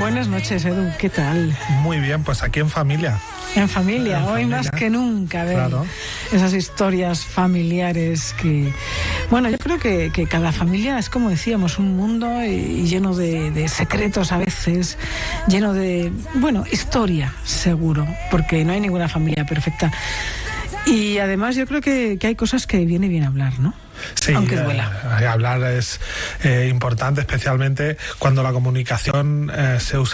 Buenas noches, Edu, ¿qué tal? Muy bien, pues aquí en familia. En familia, hoy más que nunca, ver claro. Esas historias familiares que... Bueno, yo creo que cada familia es, como decíamos, un mundo y lleno de secretos a veces, lleno de, bueno, historia, seguro, porque no hay ninguna familia perfecta. Y además yo creo que hay cosas que viene bien hablar, ¿no? Sí, aunque duela. Hablar es importante, especialmente cuando la comunicación se usa